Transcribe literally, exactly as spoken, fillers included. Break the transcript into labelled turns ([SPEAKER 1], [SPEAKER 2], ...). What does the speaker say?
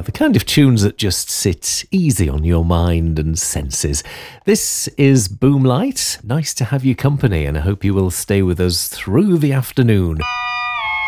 [SPEAKER 1] the kind of tunes that just sit easy on your mind and senses. This is Boomlight. Nice to have you company, and I hope you will stay with us through the afternoon.